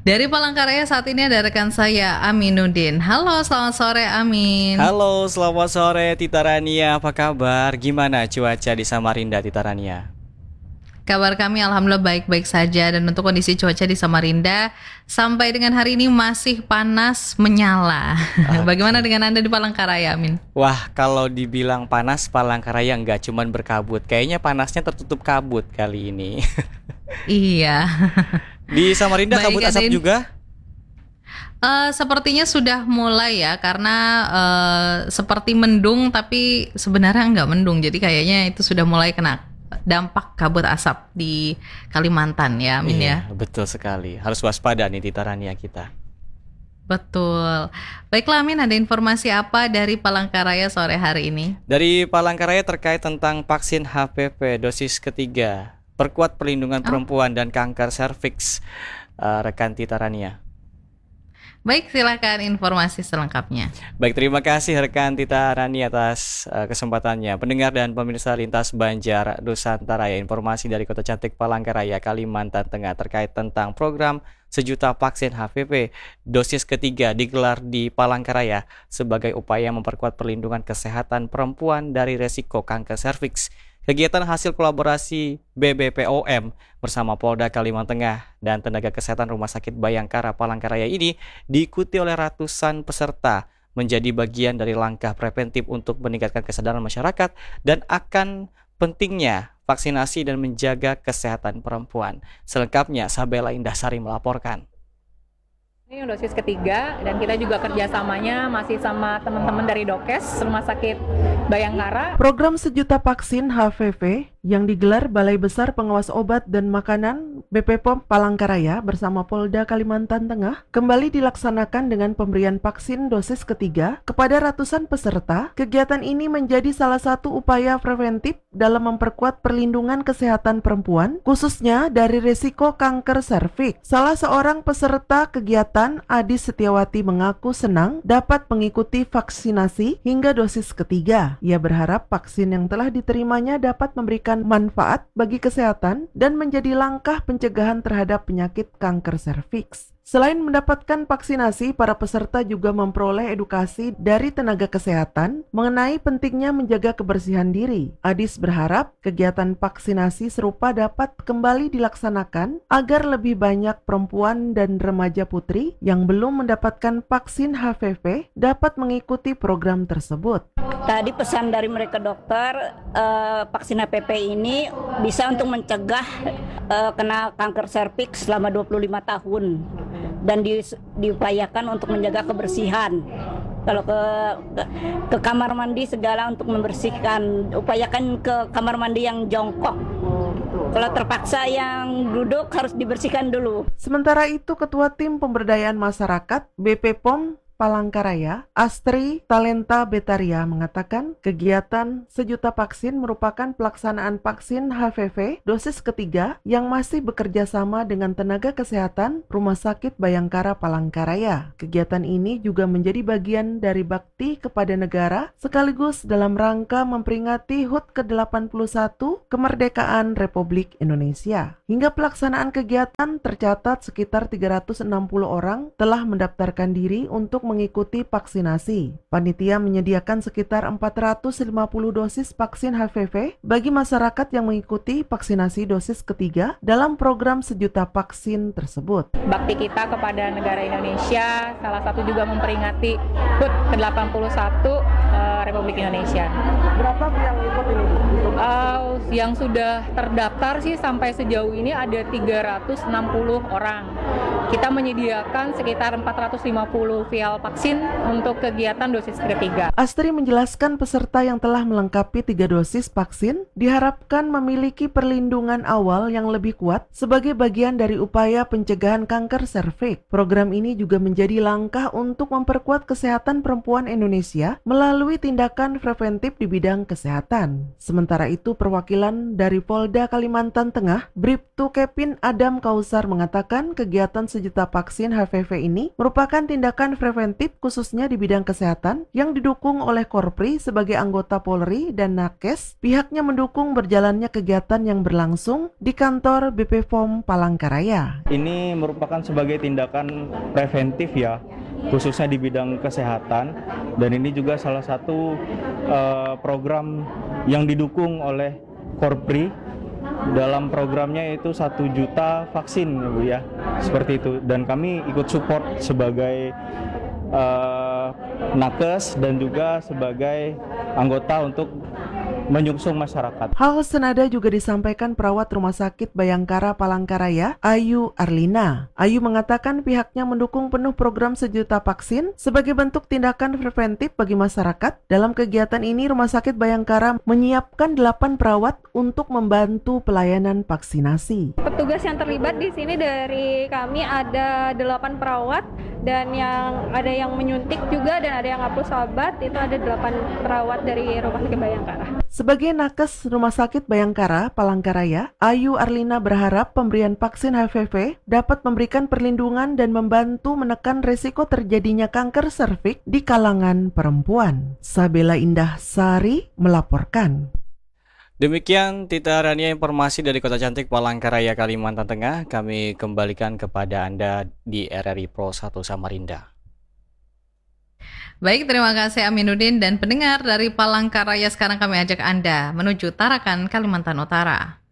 Dari Palangkaraya saat ini ada rekan saya Aminuddin. Halo, selamat sore Amin. Halo, selamat sore Tita Rania, apa kabar? Gimana cuaca di Samarinda, Tita Rania? Kabar kami alhamdulillah baik-baik saja, dan untuk kondisi cuaca di Samarinda sampai dengan hari ini masih panas menyala. Bagaimana dengan Anda di Palangkaraya, Amin? Wah, kalau dibilang panas, Palangkaraya nggak cuman berkabut. Kayaknya panasnya tertutup kabut kali ini. Iya. Di Samarinda Baik, kabut asap juga? Sepertinya sudah mulai ya, karena seperti mendung tapi sebenarnya nggak mendung. Jadi kayaknya itu sudah mulai kena dampak kabut asap di Kalimantan ya, Amin ya. Iya, betul sekali. Harus waspada nih Tita Rania kita. Betul. Baiklah Amin, ada informasi apa dari Palangkaraya sore hari ini? Dari Palangkaraya terkait tentang vaksin HPV dosis ketiga, perkuat perlindungan perempuan dan kanker serviks, rekan Tita Rania. Baik, silakan informasi selengkapnya. Baik, terima kasih rekan Tita Rani atas kesempatannya. Pendengar dan pemirsa Lintas Banjar Nusantara, ya, informasi dari Kota Cantik Palangkaraya, Kalimantan Tengah terkait tentang program sejuta vaksin HPV dosis ketiga digelar di Palangkaraya sebagai upaya memperkuat perlindungan kesehatan perempuan dari resiko kanker serviks. Kegiatan hasil kolaborasi BBPOM bersama Polda Kalimantan Tengah dan tenaga kesehatan Rumah Sakit Bayangkara Palangkaraya ini diikuti oleh ratusan peserta, menjadi bagian dari langkah preventif untuk meningkatkan kesadaran masyarakat dan akan pentingnya vaksinasi dan menjaga kesehatan perempuan. Selengkapnya Sabella Indahsari melaporkan. Ini dosis ketiga, dan kita juga kerjasamanya masih sama teman-teman dari Dokes Rumah Sakit Bayangkara. Program sejuta vaksin HPV yang digelar Balai Besar Pengawas Obat dan Makanan BPPOM Palangkaraya bersama Polda Kalimantan Tengah kembali dilaksanakan dengan pemberian vaksin dosis ketiga kepada ratusan peserta. Kegiatan ini menjadi salah satu upaya preventif dalam memperkuat perlindungan kesehatan perempuan, khususnya dari risiko kanker serviks. Salah seorang peserta kegiatan, Adis Setiawati, mengaku senang dapat mengikuti vaksinasi hingga dosis ketiga. Ia berharap vaksin yang telah diterimanya dapat memberikan manfaat bagi kesehatan dan menjadi langkah pencegahan terhadap penyakit kanker serviks. Selain mendapatkan vaksinasi, para peserta juga memperoleh edukasi dari tenaga kesehatan mengenai pentingnya menjaga kebersihan diri. Adis berharap kegiatan vaksinasi serupa dapat kembali dilaksanakan agar lebih banyak perempuan dan remaja putri yang belum mendapatkan vaksin HPV dapat mengikuti program tersebut. Tadi pesan dari mereka dokter, vaksin HPV ini bisa untuk mencegah kena kanker serviks selama 25 tahun. Dan diupayakan untuk menjaga kebersihan. Kalau ke kamar mandi segala untuk membersihkan, upayakan ke kamar mandi yang jongkok. Kalau terpaksa yang duduk harus dibersihkan dulu. Sementara itu, Ketua Tim Pemberdayaan Masyarakat BPPOM Palangkaraya, Astri Talenta Betaria, mengatakan kegiatan sejuta vaksin merupakan pelaksanaan vaksin HPV dosis ketiga yang masih bekerja sama dengan tenaga kesehatan Rumah Sakit Bayangkara Palangkaraya. Kegiatan ini juga menjadi bagian dari bakti kepada negara sekaligus dalam rangka memperingati HUT ke-81 kemerdekaan Republik Indonesia. Hingga pelaksanaan kegiatan tercatat sekitar 360 orang telah mendaftarkan diri untuk mengikuti vaksinasi. Panitia menyediakan sekitar 450 dosis vaksin HPV bagi masyarakat yang mengikuti vaksinasi dosis ketiga dalam program sejuta vaksin tersebut. Bakti kita kepada negara Indonesia, salah satu juga memperingati HUT ke-81 Republik Indonesia. Berapa yang ikut ini? Yang sudah terdaftar sih sampai sejauh ini ada 360 orang. Kita menyediakan sekitar 450 vial vaksin untuk kegiatan dosis ketiga. Astri menjelaskan peserta yang telah melengkapi 3 dosis vaksin diharapkan memiliki perlindungan awal yang lebih kuat sebagai bagian dari upaya pencegahan kanker serviks. Program ini juga menjadi langkah untuk memperkuat kesehatan perempuan Indonesia melalui tindakan preventif di bidang kesehatan. Sementara Sementara itu perwakilan dari Polda Kalimantan Tengah, Bribtu Kepin Adam Kausar mengatakan kegiatan sejuta vaksin HPV ini merupakan tindakan preventif khususnya di bidang kesehatan yang didukung oleh Korpri sebagai anggota Polri dan Nakes. Pihaknya mendukung berjalannya kegiatan yang berlangsung di kantor BP POM Palangkaraya. Ini merupakan sebagai tindakan preventif ya, khususnya di bidang kesehatan, dan ini juga salah satu program yang didukung oleh Korpri. Dalam programnya yaitu 1 juta vaksin ya Bu ya, seperti itu, dan kami ikut support sebagai nakes dan juga sebagai anggota untuk menyungsung masyarakat. Hal senada juga disampaikan perawat Rumah Sakit Bayangkara Palangkaraya, Ayu Arlina. Ayu mengatakan pihaknya mendukung penuh program sejuta vaksin sebagai bentuk tindakan preventif bagi masyarakat. Dalam kegiatan ini, Rumah Sakit Bayangkara menyiapkan 8 perawat untuk membantu pelayanan vaksinasi. Petugas yang terlibat di sini dari kami ada 8 perawat, dan ada yang menyuntik juga dan ada yang hapus obat, itu ada 8 perawat dari Rumah Sakit Bayangkara. Sebagai nakes Rumah Sakit Bayangkara Palangkaraya, Ayu Arlina berharap pemberian vaksin HPV dapat memberikan perlindungan dan membantu menekan resiko terjadinya kanker serviks di kalangan perempuan. Sabela Indah Sari melaporkan. Demikian Tita Rania informasi dari Kota Cantik Palangkaraya, Kalimantan Tengah. Kami kembalikan kepada Anda di RRI Pro 1 Samarinda. Baik, terima kasih Aminuddin dan pendengar dari Palangkaraya. Sekarang kami ajak Anda menuju Tarakan, Kalimantan Utara.